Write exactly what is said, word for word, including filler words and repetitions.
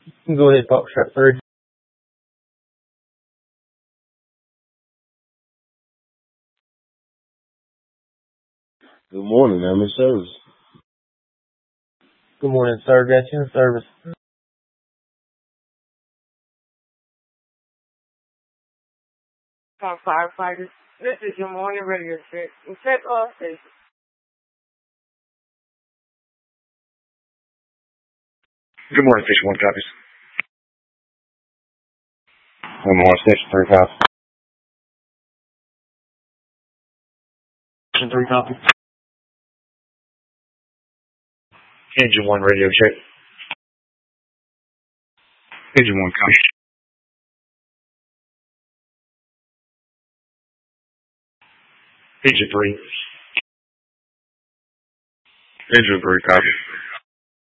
Go ahead, Foxtrot three. Good morning, I'm in service. Good morning, sir. Got you in service. Top firefighters. This is your morning radio set. Check off station. Good morning, Station one copies. Good morning, Station three copies. Station three copies. Engine one radio check. Engine one copy. Engine three. Engine three copy.